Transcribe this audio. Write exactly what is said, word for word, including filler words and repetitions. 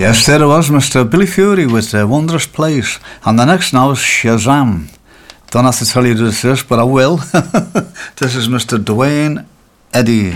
Yes, there it was, Mister Billy Fury with uh, Wondrous Place. And the next now is Shazam. Don't have to tell you this, this but I will. This is Mister Dwayne Eddy.